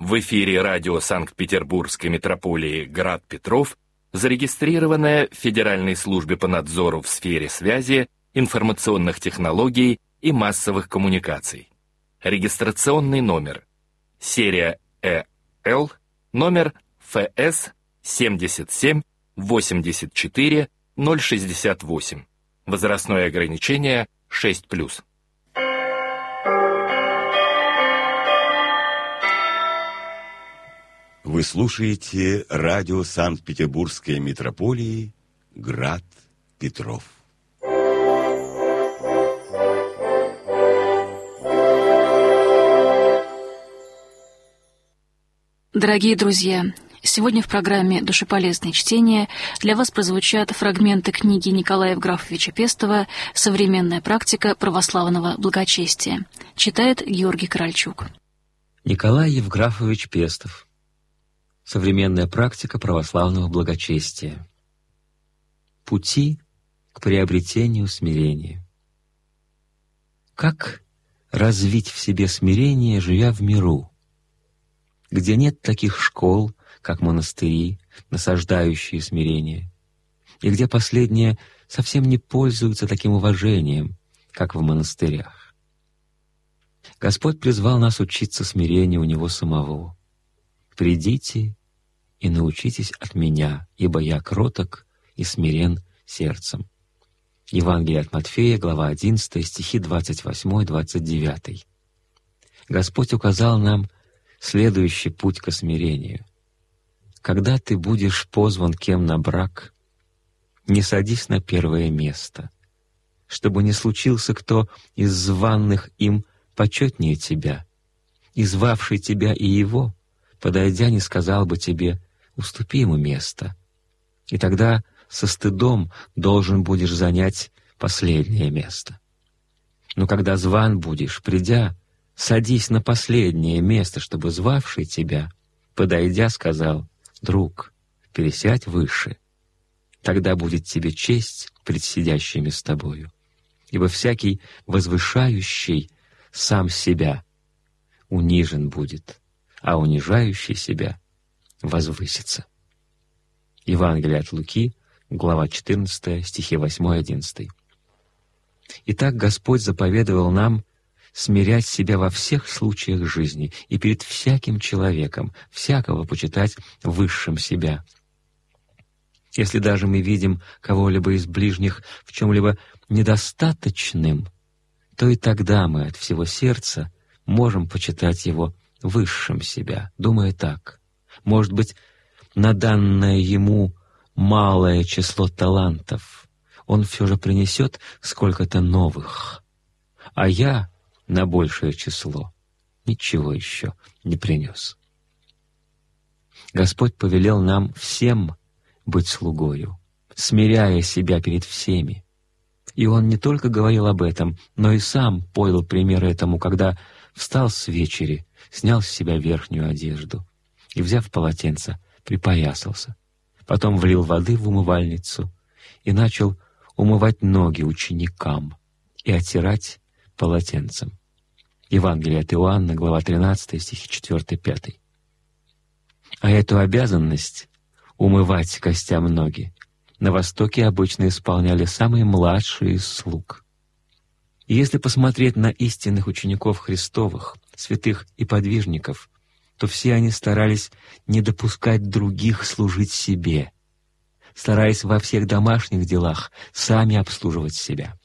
В эфире радио Санкт-Петербургской метрополии «Град Петров», зарегистрированное в Федеральной службе по надзору в сфере связи, информационных технологий и массовых коммуникаций. Регистрационный номер. Серия ЭЛ, номер ФС 77 84 068. Возрастное ограничение 6+. Вы слушаете радио Санкт-Петербургской метрополии «Град Петров». Дорогие друзья, сегодня в программе «Душеполезные чтения» для вас прозвучат фрагменты книги Николая Евграфовича Пестова «Современная практика православного благочестия». Читает Георгий Корольчук. Николай Евграфович Пестов. Современная практика православного благочестия. Пути к приобретению смирения. Как развить в себе смирение, живя в миру, где нет таких школ, как монастыри, насаждающие смирение, и где последние совсем не пользуются таким уважением, как в монастырях. Господь призвал нас учиться смирению у Него самого. «Придите и научитесь от Меня, ибо Я кроток и смирен сердцем». Евангелие от Матфея, глава 11, стихи 28-29. Господь указал нам следующий путь ко смирению. Когда ты будешь позван кем на брак, не садись на первое место, чтобы не случился кто из званных им почетнее тебя, и звавший тебя и его, подойдя, не сказал бы тебе: уступи ему место. И тогда со стыдом должен будешь занять последнее место. Но когда зван будешь, придя, садись на последнее место, чтобы звавший тебя, подойдя, сказал: друг, пересядь выше. Тогда будет тебе честь пред сидящими с тобою. Ибо всякий возвышающий сам себя унижен будет, а унижающий себя возвысится. Евангелие от Луки, глава 14, стихи 8-11. Итак, Господь заповедовал нам смирять себя во всех случаях жизни и перед всяким человеком, всякого почитать высшим себя. Если даже мы видим кого-либо из ближних в чем-либо недостаточным, то и тогда мы от всего сердца можем почитать его высшим себя, думая так: может быть, на данное ему малое число талантов он все же принесет сколько-то новых, а я на большее число ничего еще не принес. Господь повелел нам всем быть слугою, смиряя себя перед всеми. И Он не только говорил об этом, но и сам подал пример этому, когда встал с вечери, снял с себя верхнюю одежду и, взяв полотенце, припоясался. Потом влил воды в умывальницу и начал умывать ноги ученикам и оттирать полотенцем. Евангелие от Иоанна, глава 13, стихи 4-5. А эту обязанность — умывать гостям ноги на Востоке обычно исполняли самые младшие из слуг. И если посмотреть на истинных учеников Христовых, святых и подвижников, то все они старались не допускать других служить себе, стараясь во всех домашних делах сами обслуживать себя.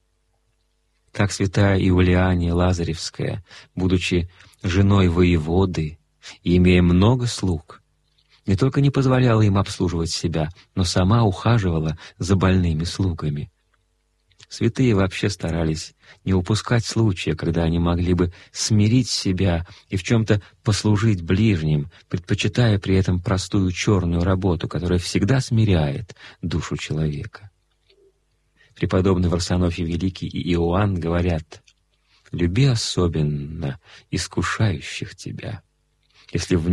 Так святая Иулиания Лазаревская, будучи женой воеводы и имея много слуг, не только не позволяла им обслуживать себя, но сама ухаживала за больными слугами. Святые вообще старались не упускать случая, когда они могли бы смирить себя и в чем-то послужить ближним, предпочитая при этом простую черную работу, которая всегда смиряет душу человека. Преподобный Варсонофий Великий и Иоанн говорят: «Люби особенно искушающих тебя, если в